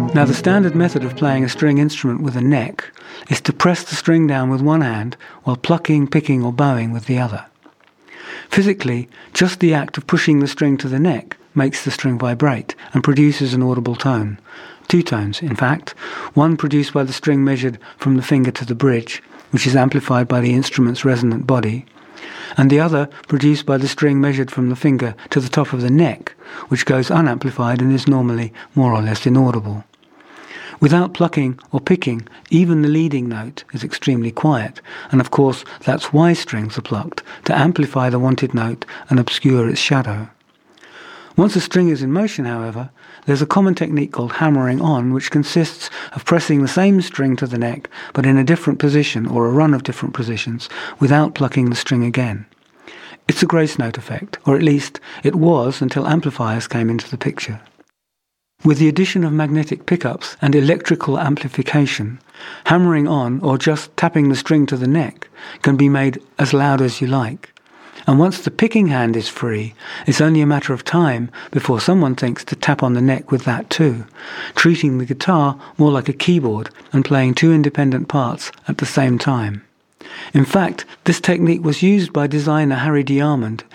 Now, the standard method of playing a string instrument with a neck is to press the string down with one hand while plucking, picking or bowing with the other. Physically, just the act of pushing the string to the neck makes the string vibrate and produces an audible tone. Two tones, in fact, one produced by the string measured from the finger to the bridge, which is amplified by the instrument's resonant body, and the other produced by the string measured from the finger to the top of the neck, which goes unamplified and is normally more or less inaudible. Without plucking or picking, even the leading note is extremely quiet, and of course that's why strings are plucked, to amplify the wanted note and obscure its shadow. Once a string is in motion, however, there's a common technique called hammering on, which consists of pressing the same string to the neck, but in a different position or a run of different positions, without plucking the string again. It's a grace note effect, or at least it was until amplifiers came into the picture. With the addition of magnetic pickups and electrical amplification, hammering on, or just tapping the string to the neck, can be made as loud as you like. And once the picking hand is free, it's only a matter of time before someone thinks to tap on the neck with that too, treating the guitar more like a keyboard and playing two independent parts at the same time. In fact, this technique was used by designer Harry DiArmond